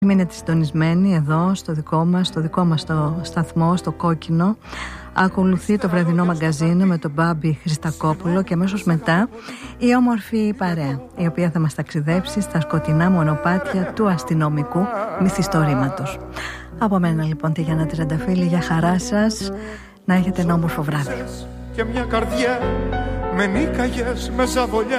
Μείνετε συντονισμένοι εδώ στο δικό μας το σταθμό, στο Κόκκινο. Ακολουθεί το βραδινό μαγκαζίνο με τον Μπάμπη Χριστακόπουλο και αμέσως μετά η όμορφη παρέα, η οποία θα μας ταξιδέψει στα σκοτεινά μονοπάτια του αστυνομικού μυθιστορήματος. Από μένα λοιπόν τη Γιάννα Τριανταφύλλη, για χαρά σας, να έχετε ένα όμορφο βράδυ. Και μια καρδιά με νίκαγες με ζαβολιά.